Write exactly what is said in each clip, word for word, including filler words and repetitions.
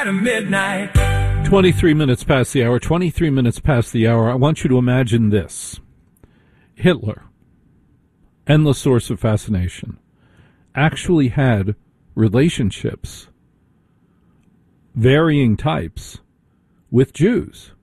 Midnight. twenty-three minutes past the hour, twenty-three minutes past the hour. I want you to imagine this. Hitler, endless source of fascination, actually had relationships, varying types, with Jews.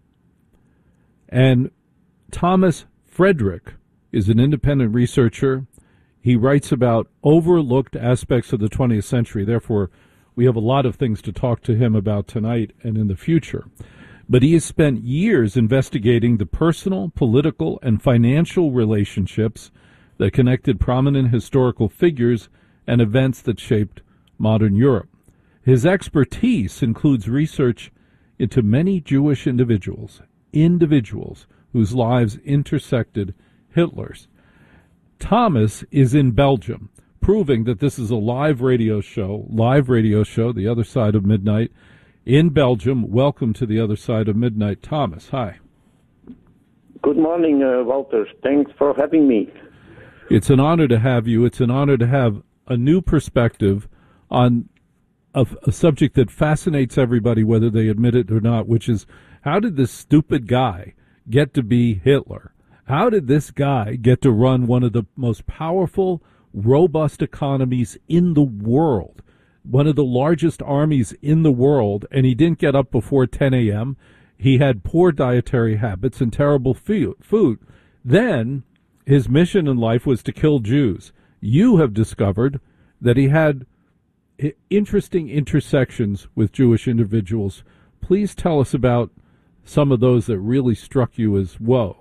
And Thomas Friedrich is an independent researcher. He writes about overlooked aspects of the twentieth century. Therefore, we have a lot of things to talk to him about tonight and in the future. But he has spent years investigating the personal, political, and financial relationships that connected prominent historical figures and events that shaped modern Europe. His expertise includes research into many Jewish individuals, individuals whose lives intersected Hitler's. Thomas is in Belgium, proving that this is a live radio show, live radio show, The Other Side of Midnight, in Belgium. Welcome to The Other Side of Midnight. Thomas, hi. Good morning, uh, Walter. Thanks for having me. It's an honor to have you. It's an honor to have a new perspective on a, a subject that fascinates everybody, whether they admit it or not, which is, how did this stupid guy get to be Hitler? How did this guy get to run one of the most powerful, robust economies in the world, one of the largest armies in the world, and he didn't get up before ten a.m.? He had poor dietary habits and terrible food. Then his mission in life was to kill Jews. You have discovered that he had interesting intersections with Jewish individuals. Please tell us about some of those that really struck you as whoa.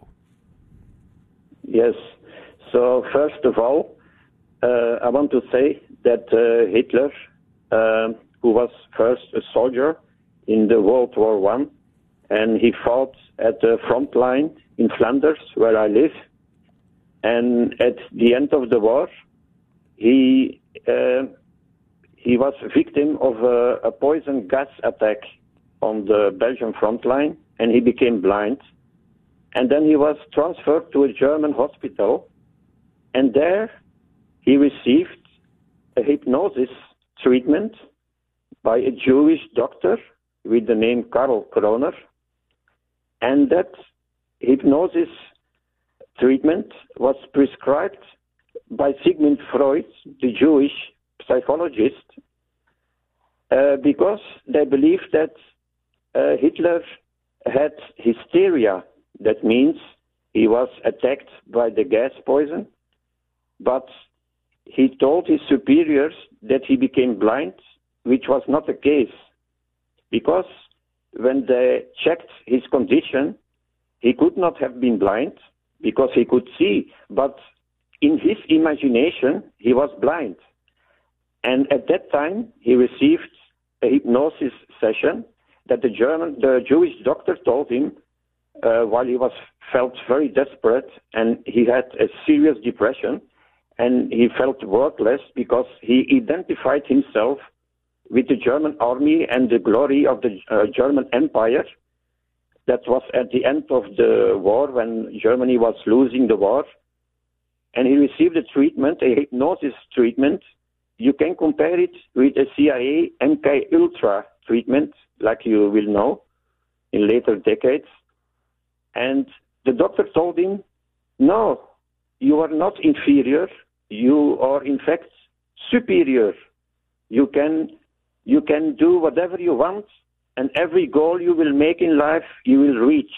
Yes. So first of all, uh, I want to say that uh, Hitler, uh, who was first a soldier in the World War One, and he fought at the front line in Flanders, where I live. And at the end of the war, he uh, he was a victim of a, a poison gas attack on the Belgian front line, and he became blind. And then he was transferred to a German hospital, and there he received a hypnosis treatment by a Jewish doctor with the name Karl Kroner. And that hypnosis treatment was prescribed by Sigmund Freud, the Jewish psychologist, uh, because they believed that uh, Hitler had hysteria. That means he was attacked by the gas poison, but he told his superiors that he became blind, which was not the case, because when they checked his condition, he could not have been blind because he could see, but in his imagination, he was blind. And at that time, he received a hypnosis session that the German, the Jewish doctor told him uh, while he was felt very desperate, and he had a serious depression, and he felt worthless because he identified himself with the German army and the glory of the uh, German Empire. That was at the end of the war when Germany was losing the war. And he received a treatment, a hypnosis treatment. You can compare it with a C I A M K Ultra treatment, like you will know, in later decades. And the doctor told him, no, you are not inferior. You are, in fact, superior. You can, you can do whatever you want, and every goal you will make in life, you will reach.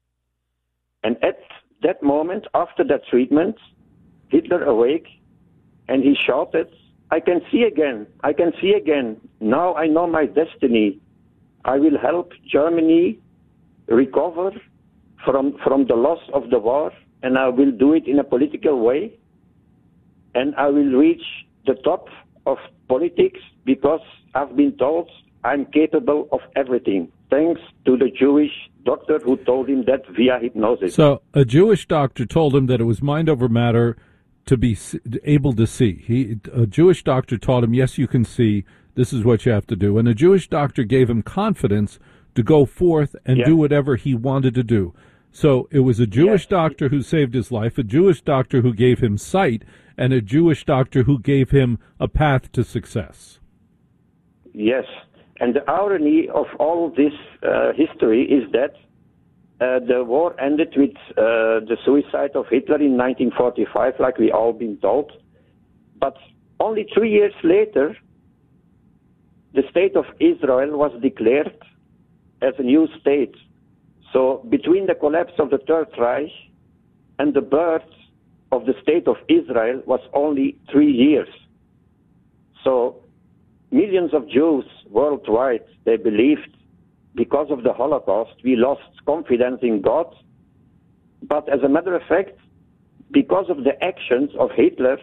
And at that moment, after that treatment, Hitler awake, and he shouted, I can see again, I can see again. Now I know my destiny. I will help Germany recover from, from the loss of the war, and I will do it in a political way. And I will reach the top of politics because I've been told I'm capable of everything, thanks to the Jewish doctor who told him that via hypnosis. So a Jewish doctor told him that it was mind over matter to be able to see. He, a Jewish doctor taught him, yes, you can see, this is what you have to do. And a Jewish doctor gave him confidence to go forth and yeah. do whatever he wanted to do. So it was a Jewish yes. doctor who saved his life, a Jewish doctor who gave him sight, and a Jewish doctor who gave him a path to success. Yes, And the irony of all this uh, history is that uh, the war ended with uh, the suicide of Hitler in nineteen forty-five, like we all been told. But only three years later, the state of Israel was declared as a new state. So between the collapse of the Third Reich and the birth of the state of Israel was only three years. So millions of Jews worldwide, they believed because of the Holocaust, we lost confidence in God. But as a matter of fact, because of the actions of Hitler,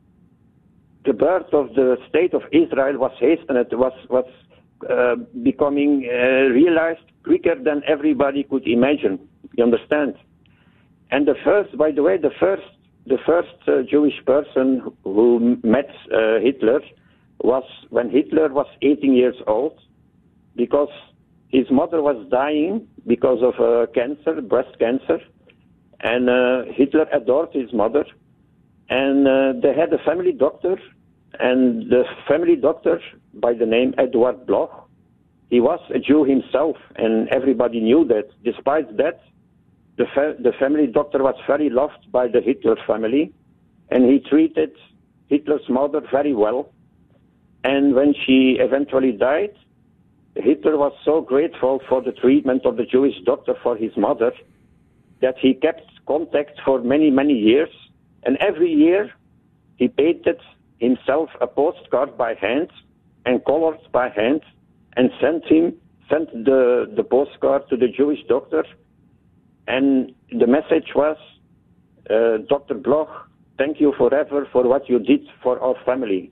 the birth of the state of Israel was hastened, was, was uh, becoming uh, realized quicker than everybody could imagine. You understand? And the first, by the way, the first, the first uh, Jewish person who met uh, Hitler was when Hitler was eighteen years old, because his mother was dying because of uh, cancer, breast cancer, and uh, Hitler adored his mother, and uh, they had a family doctor, and the family doctor, by the name Eduard Bloch, he was a Jew himself, and everybody knew that. Despite that, the, fa- the family doctor was very loved by the Hitler family, and he treated Hitler's mother very well. And when she eventually died, Hitler was so grateful for the treatment of the Jewish doctor for his mother that he kept contact for many, many years. And every year, he painted himself a postcard by hand and colored by hand and sent him, sent the, the postcard to the Jewish doctor. And the message was, uh, Doctor Bloch, thank you forever for what you did for our family.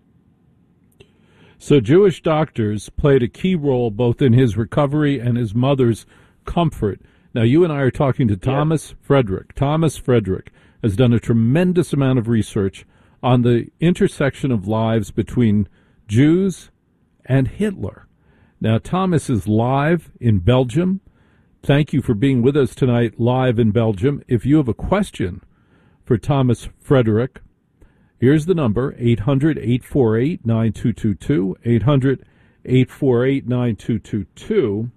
So Jewish doctors played a key role both in his recovery and his mother's comfort. Now, you and I are talking to Thomas yeah. Friedrich. Thomas Friedrich has done a tremendous amount of research on the intersection of lives between Jews and Hitler. Now, Thomas is live in Belgium. Thank you for being with us tonight live in Belgium. If you have a question for Thomas Friedrich, here's the number, eight hundred, eight four eight, nine two two two, eight hundred, eight four eight, nine two two two.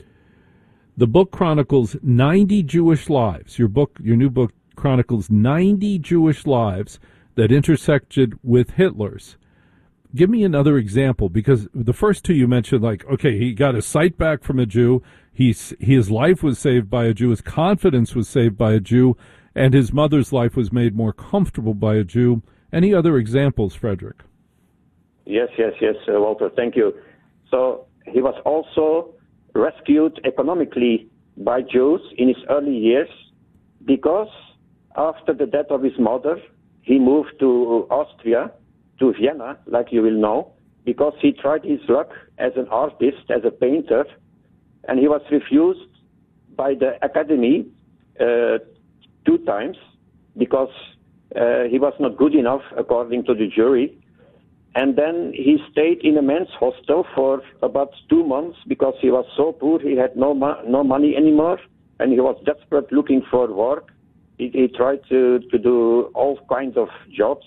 The book chronicles ninety Jewish lives. Your book, your new book chronicles ninety Jewish lives that intersected with Hitler's. Give me another example, because the first two you mentioned, like, okay, he got his sight back from a Jew, he's, his life was saved by a Jew, his confidence was saved by a Jew, and his mother's life was made more comfortable by a Jew. Any other examples, Friedrich? Yes, yes, yes, uh, Walter, thank you. So he was also rescued economically by Jews in his early years, because after the death of his mother, he moved to Austria, to Vienna, like you will know, because he tried his luck as an artist, as a painter, and he was refused by the Academy uh, two times because uh, he was not good enough, according to the jury. And then he stayed in a men's hostel for about two months because he was so poor, he had no mo- no money anymore, and he was desperate looking for work. He, he tried to, to do all kinds of jobs.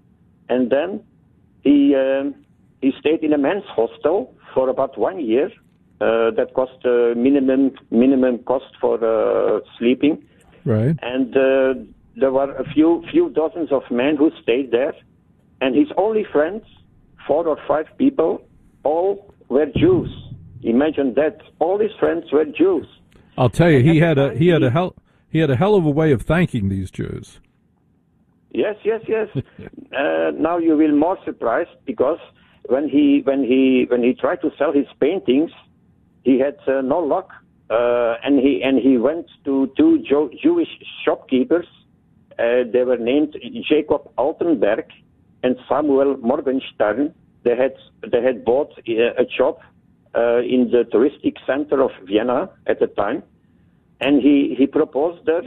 And then he um, he stayed in a men's hostel for about one year. Uh, that cost uh, minimum minimum cost for uh, sleeping. Right. And uh, there were a few few dozens of men who stayed there, and his only friends, four or five people, all were Jews. Imagine that. All his friends were Jews. I'll tell you, he had a he had a hell he had a hell of a way of thanking these Jews. Yes, yes, yes. uh, now you will more surprised, because when he when he when he tried to sell his paintings, he had uh, no luck, uh, and he and he went to two jo- Jewish shopkeepers. Uh, they were named Jacob Altenberg and Samuel Morgenstern. They had they had bought a, a shop uh, in the touristic center of Vienna at the time, and he he proposed there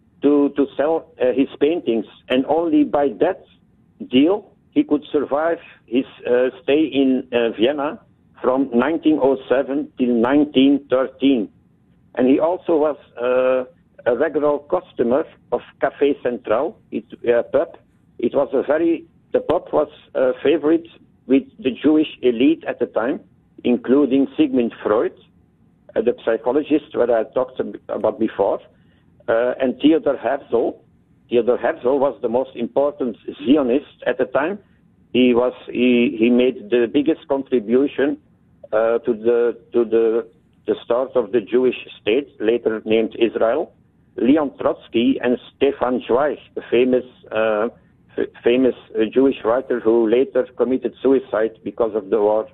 to to sell uh, his paintings, and only by that deal he could survive his uh, stay in uh, Vienna from nineteen oh seven till nineteen thirteen. And he also was uh, a regular customer of Café Central, it, uh, pub. It was a very, the pub was a favorite with the Jewish elite at the time. including Sigmund Freud, uh, the psychologist that I talked about before, uh, and Theodor Herzl. Theodor Herzl was the most important Zionist at the time. He was he, he made the biggest contribution uh, to the to the the start of the Jewish state, later named Israel. Leon Trotsky and Stefan Zweig, the famous uh, f- famous uh, Jewish writer who later committed suicide because of the war.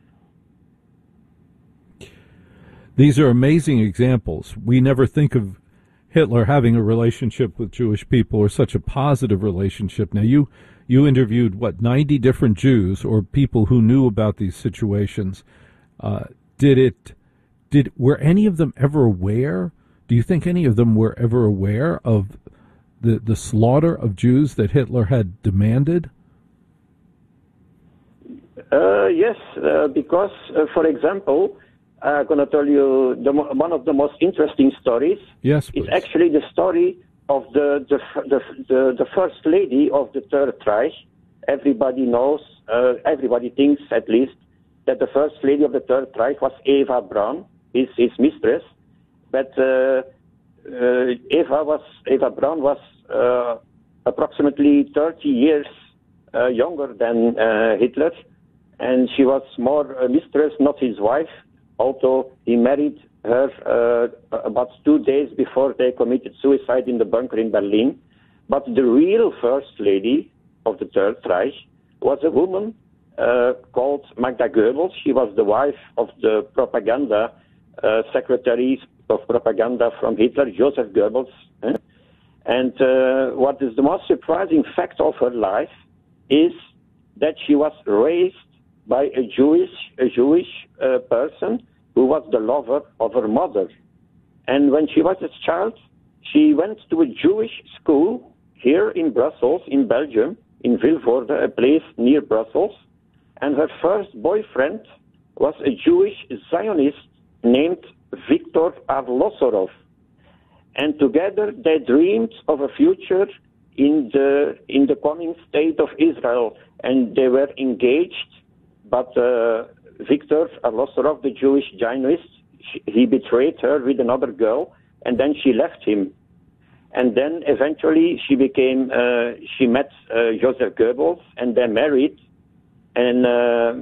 These are amazing examples. We never think of Hitler having a relationship with Jewish people or such a positive relationship. Now, you you interviewed, what, ninety different Jews or people who knew about these situations. Uh, did it, did, were any of them ever aware? Do you think any of them were ever aware of the, the slaughter of Jews that Hitler had demanded? Uh, yes, uh, because, uh, for example, I'm going to tell you the, one of the most interesting stories. Yes, please. It's actually the story of the the, the the the first lady of the Third Reich. Everybody knows, uh, everybody thinks at least, that the first lady of the Third Reich was Eva Braun, his his mistress. But uh, uh, Eva was Eva Braun was uh, approximately thirty years uh, younger than uh, Hitler, and she was more a mistress, not his wife. Although he married her uh, about two days before they committed suicide in the bunker in Berlin. But the real first lady of the Third Reich was a woman uh, called Magda Goebbels. She was the wife of the propaganda uh, secretary of propaganda from Hitler, Joseph Goebbels. Eh? And uh, what is the most surprising fact of her life is that she was raised by a Jewish a Jewish uh, person who was the lover of her mother. And when she was a child, she went to a Jewish school here in Brussels, in Belgium, in Vilvoorde, a place near Brussels. And her first boyfriend was a Jewish Zionist named Viktor Arlosorov. And together they dreamed of a future in the in the coming state of Israel. And they were engaged. But uh, Viktor Arlosorov, the Jewish Zionist, he betrayed her with another girl, and then she left him. And then eventually she became, uh, she met uh, Joseph Goebbels, and they married. And uh,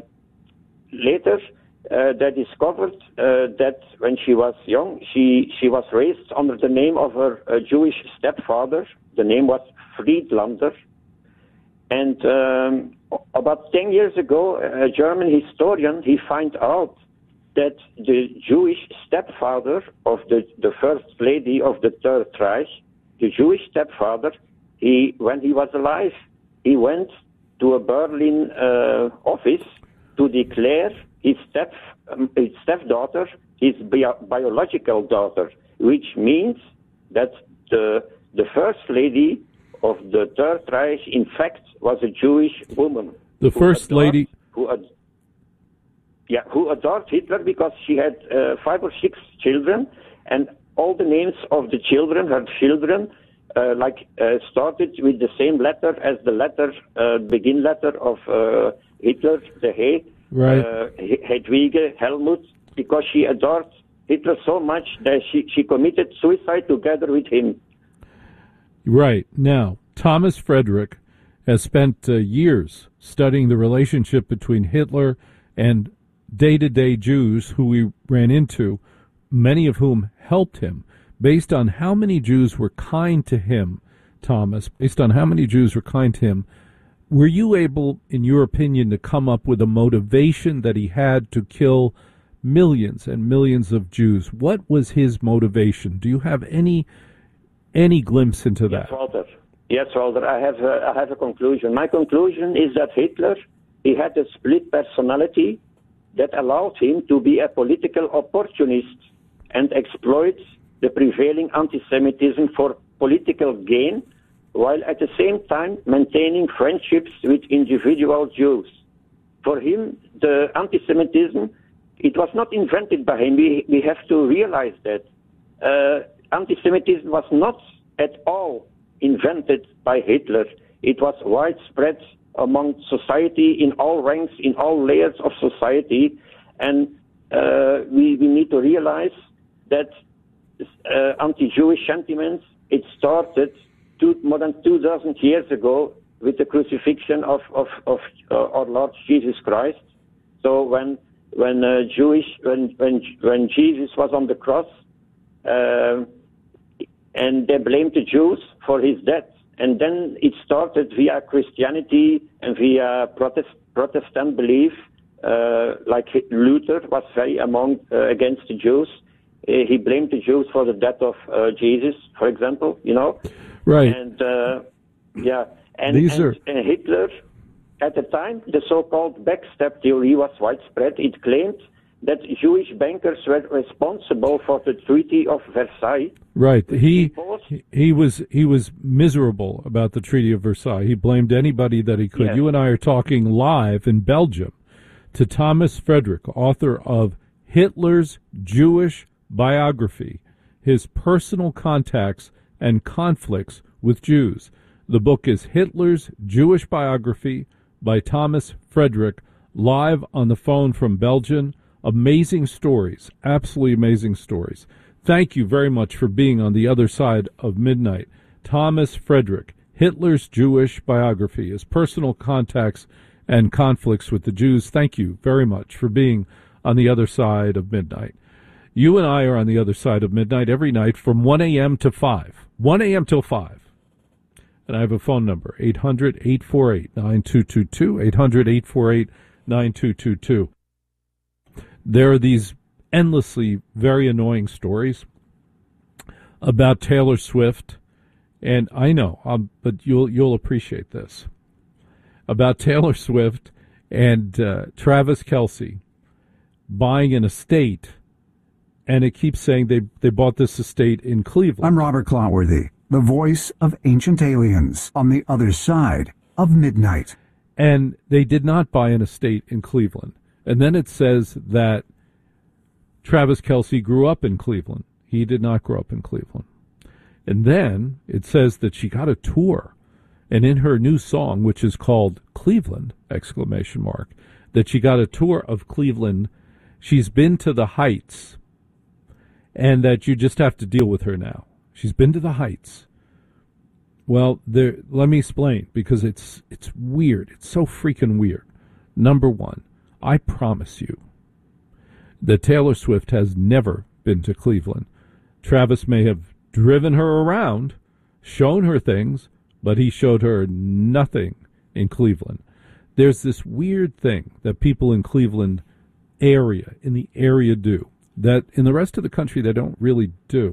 later uh, they discovered uh, that when she was young, she, she was raised under the name of her uh, Jewish stepfather. The name was Friedlander. And um, about ten years ago, a German historian, he found out that the Jewish stepfather of the, the first lady of the Third Reich, the Jewish stepfather, he, when he was alive, he went to a Berlin uh, office to declare his step um, his stepdaughter his bio- biological daughter, which means that the the first lady of the Third Reich, in fact, was a Jewish woman. The first adored, lady... Who ad- yeah, who adored Hitler because she had uh, five or six children, and all the names of the children, her children, uh, like uh, started with the same letter as the letter, uh, begin letter of uh, Hitler, the He, Right. uh, Hedwige, Helmut, because she adored Hitler so much that she, she committed suicide together with him. Right. Now, Thomas Friedrich has spent uh, years studying the relationship between Hitler and day-to-day Jews who we ran into, many of whom helped him, based on how many Jews were kind to him, Thomas, based on how many Jews were kind to him. Were you able, in your opinion, to come up with a motivation that he had to kill millions and millions of Jews? What was his motivation? Do you have any any glimpse into that? Yes, Walter. Yes, Walter. I have a, I have a conclusion. My conclusion is that Hitler, he had a split personality that allowed him to be a political opportunist and exploit the prevailing anti-Semitism for political gain, while at the same time maintaining friendships with individual Jews. For him, the anti-Semitism, it was not invented by him. We, we have to realize that. Uh, anti-Semitism was not at all invented by Hitler. It was widespread among society in all ranks, in all layers of society. And uh, we, we need to realize that uh, anti-Jewish sentiments, it started two, more than two thousand years ago with the crucifixion of, of, of uh, our Lord Jesus Christ. So when when uh, Jewish when when when Jesus was on the cross, uh, and they blamed the Jews for his death, and then it started via Christianity and via Protest, Protestant belief, uh, like Luther was very among uh, against the Jews. Uh, he blamed the Jews for the death of uh, Jesus, for example. You know, right? And uh, yeah, and, These and, are... and Hitler. At the time, the so-called backstab theory was widespread. It claimed that Jewish bankers were responsible for the Treaty of Versailles. Right. He he was he was miserable about the Treaty of Versailles. He blamed anybody that he could. Yes. You and I are talking live in Belgium to Thomas Frederick, author of Hitler's Jewish Biography, his personal contacts and conflicts with Jews. The book is Hitler's Jewish Biography by Thomas Frederick, live on the phone from Belgium. Amazing stories, absolutely amazing stories. Thank you very much for being on the other side of midnight. Thomas Frederick, Hitler's Jewish Biography, his personal contacts and conflicts with the Jews. Thank you very much for being on the other side of midnight. You and I are on the other side of midnight every night from one a.m. to five. one a.m. till five. And I have a phone number, eight hundred, eight four eight, nine two two two, eight hundred, eight four eight, nine two two two. There are these endlessly very annoying stories about Taylor Swift, and I know, um, but you'll you'll appreciate this, about Taylor Swift and uh, Travis Kelce buying an estate, and it keeps saying they, they bought this estate in Cleveland. I'm Robert Clotworthy, the voice of Ancient Aliens, on the other side of midnight. And they did not buy an estate in Cleveland. And then it says that Travis Kelce grew up in Cleveland. He did not grow up in Cleveland. And then it says that she got a tour. And in her new song, which is called Cleveland, exclamation mark, that she got a tour of Cleveland. She's been to the Heights, and that you just have to deal with her now. She's been to the Heights. Well, there, let me explain, because it's it's weird. It's so freaking weird. Number one, I promise you that Taylor Swift has never been to Cleveland. Travis may have driven her around, shown her things, but he showed her nothing in Cleveland. There's this weird thing that people in Cleveland area, in the area do, that in the rest of the country they don't really do.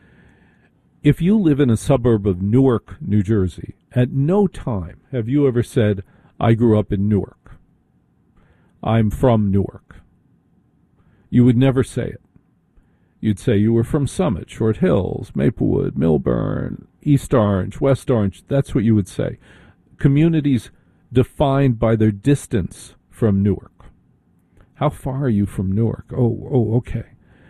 If you live in a suburb of Newark, New Jersey, at no time have you ever said, I grew up in Newark. I'm from Newark. You would never say it. You'd say you were from Summit, Short Hills, Maplewood, Millburn, East Orange, West Orange. That's what you would say. Communities defined by their distance from Newark. How far are you from Newark? Oh, oh, okay.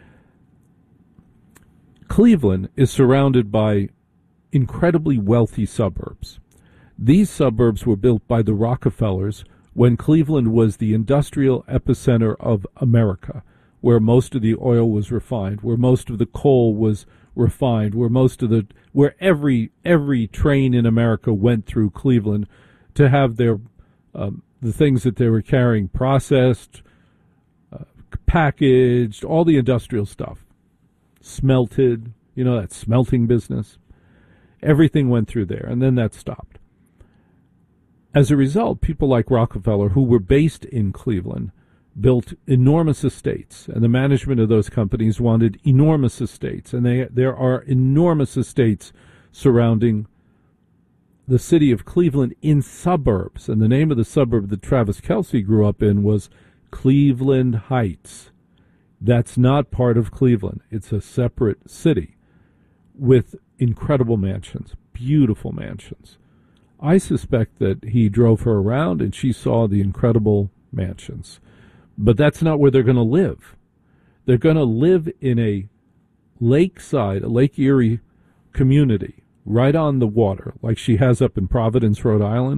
Cleveland is surrounded by incredibly wealthy suburbs. These suburbs were built by the Rockefellers when Cleveland was the industrial epicenter of America, where most of the oil was refined, where most of the coal was refined, where most of the where every every train in America went through Cleveland to have their um, the things that they were carrying processed, uh, packaged, all the industrial stuff, smelted. You know, that smelting business. Everything went through there, and then that stopped. As a result, people like Rockefeller, who were based in Cleveland, built enormous estates, and the management of those companies wanted enormous estates, and they, there are enormous estates surrounding the city of Cleveland in suburbs, and the name of the suburb that Travis Kelce grew up in was Cleveland Heights. That's not part of Cleveland. It's a separate city with incredible mansions, beautiful mansions. I suspect that he drove her around and she saw the incredible mansions. But that's not where they're going to live. They're going to live in a lakeside, a Lake Erie community, right on the water, like she has up in Providence, Rhode Island,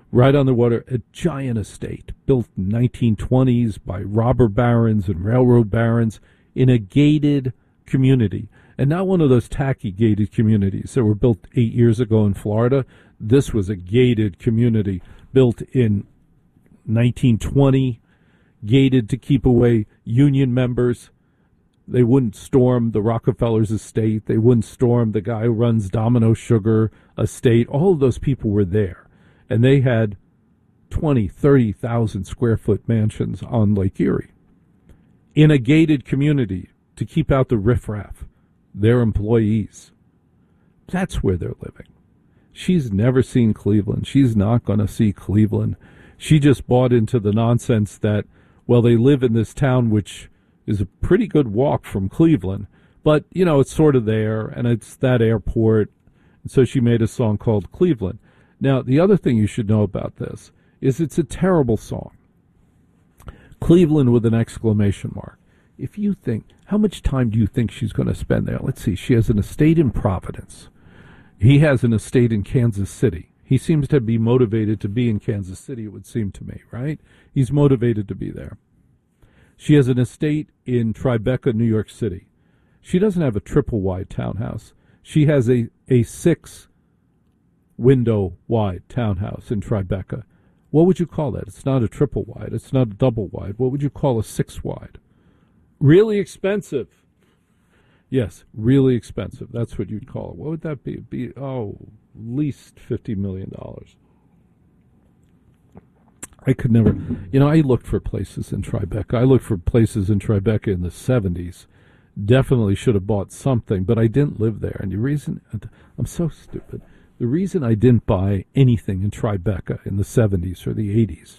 right on the water, a giant estate built in nineteen twenties by robber barons and railroad barons in a gated community. And not one of those tacky gated communities that were built eight years ago in Florida. This was a gated community built in nineteen twenty, gated to keep away union members. They wouldn't storm the Rockefellers' estate. They wouldn't storm the guy who runs Domino Sugar estate. All of those people were there. And they had twenty, thirty thousand square foot mansions on Lake Erie in a gated community to keep out the riffraff, their employees. That's where they're living. She's never seen Cleveland. She's not going to see Cleveland. She just bought into the nonsense that, well, they live in this town, which is a pretty good walk from Cleveland, but, you know, it's sort of there, and it's that airport. And so she made a song called Cleveland. Now, the other thing you should know about this is it's a terrible song. Cleveland with an exclamation mark. If you think, how much time do you think she's going to spend there? Let's see. She has an estate in Providence. He has an estate in Kansas City. He seems to be motivated to be in Kansas City, it would seem to me, right? He's motivated to be there. She has an estate in Tribeca, New York City. She doesn't have a triple-wide townhouse. She has a, a six-window-wide townhouse in Tribeca. What would you call that? It's not a triple-wide. It's not a double-wide. What would you call a six-wide? Really expensive. Yes, really expensive. That's what you'd call it. What would that be? Be oh, at least fifty million dollars. I could never, you know, I looked for places in Tribeca. I looked for places in Tribeca in the seventies. Definitely should have bought something, but I didn't live there. And the reason, I'm so stupid, the reason I didn't buy anything in Tribeca in the seventies or the eighties,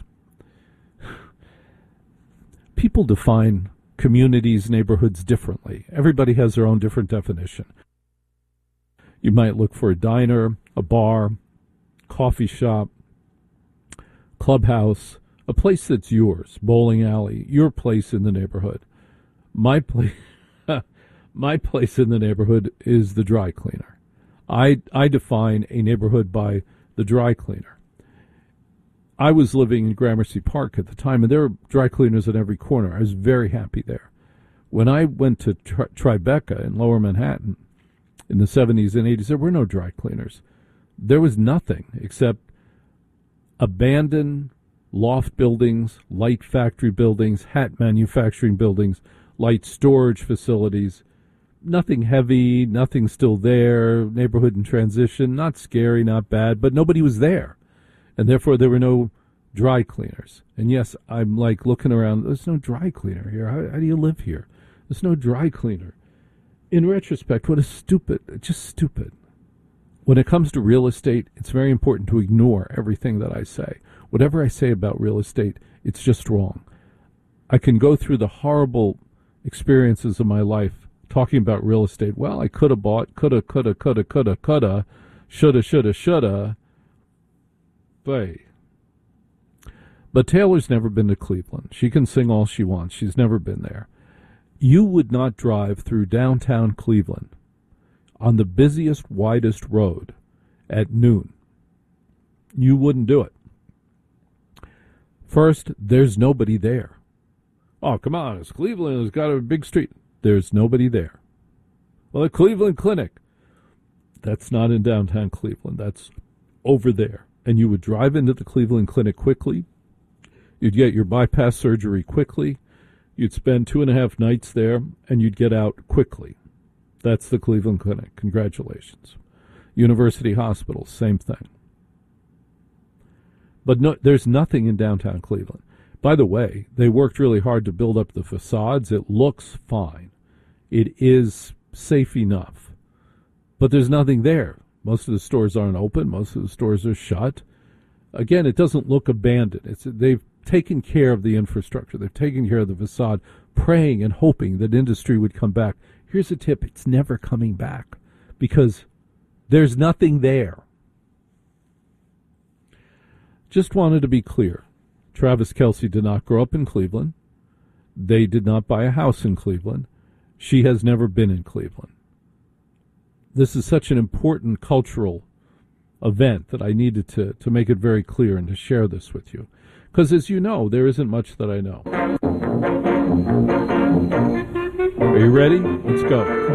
people define communities, neighborhoods differently. Everybody has their own different definition. You might look for a diner, a bar, coffee shop, clubhouse, a place that's yours, bowling alley, your place in the neighborhood. My place, my place in the neighborhood is the dry cleaner. I I define a neighborhood by the dry cleaner. I was living in Gramercy Park at the time, and there were dry cleaners at every corner. I was very happy there. When I went to Tri- Tribeca in Lower Manhattan in the seventies and eighties, there were no dry cleaners. There was nothing except abandoned loft buildings, light factory buildings, hat manufacturing buildings, light storage facilities. Nothing heavy, nothing still there, neighborhood in transition, not scary, not bad, but nobody was there. And therefore there were no dry cleaners. And yes, I'm like looking around, there's no dry cleaner here. How, how do you live here? There's no dry cleaner. In retrospect, what a stupid, just stupid. When it comes to real estate, it's very important to ignore everything that I say. Whatever I say about real estate, it's just wrong. I can go through the horrible experiences of my life talking about real estate. Well, I could have bought, coulda, coulda, coulda, coulda, coulda, shoulda, shoulda, shoulda. But Taylor's never been to Cleveland. She can sing all she wants. She's never been there. You would not drive through downtown Cleveland on the busiest, widest road at noon. You wouldn't do it. First, there's nobody there. Oh, come on, it's Cleveland. It's got a big street. There's nobody there. Well, the Cleveland Clinic. That's not in downtown Cleveland. That's over there. And you would drive into the Cleveland Clinic quickly. You'd get your bypass surgery quickly. You'd spend two and a half nights there, and you'd get out quickly. That's the Cleveland Clinic. Congratulations. University Hospital, same thing. But no, there's nothing in downtown Cleveland. By the way, they worked really hard to build up the facades. It looks fine. It is safe enough. But there's nothing there. Most of the stores aren't open. Most of the stores are shut. Again, it doesn't look abandoned. It's, they've taken care of the infrastructure. They've taken care of the facade, praying and hoping that industry would come back. Here's a tip. It's never coming back because there's nothing there. Just wanted to be clear. Travis Kelce did not grow up in Cleveland. They did not buy a house in Cleveland. She has never been in Cleveland. This is such an important cultural event that I needed to, to make it very clear and to share this with you. Because as you know, there isn't much that I know. Are you ready? Let's go.